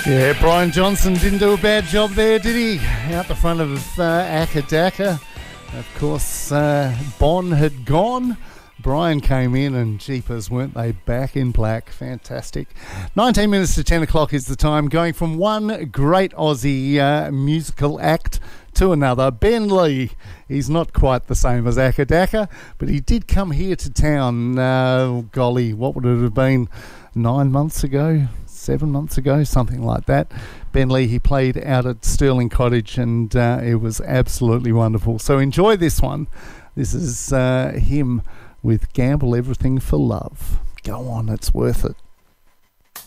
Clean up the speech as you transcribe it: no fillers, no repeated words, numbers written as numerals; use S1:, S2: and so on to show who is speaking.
S1: Yeah, Brian Johnson didn't do a bad job there, did he? Out the front of Acca Dacca. Of course, Bon had gone. Brian came in and jeepers, weren't they back in black. Fantastic. 19 minutes to 10 o'clock is the time. Going from one great Aussie musical act to another. Ben Lee. He's not quite the same as Acca Dacca, but he did come here to town, golly, what would it have been, 9 months ago? 7 months ago, something like that. Ben Lee, he played out at Stirling Cottage and it was absolutely wonderful. So enjoy this one. This is him with Gamble Everything for Love. Go on, it's worth it.